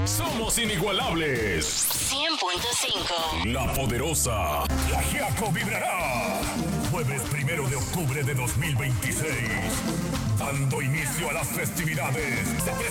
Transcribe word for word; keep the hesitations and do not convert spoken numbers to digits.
Somos inigualables. cien punto cinco. La Poderosa. La Giaco vibrará. Jueves primero de octubre de dos mil veintiséis. Dando inicio a las festividades. Se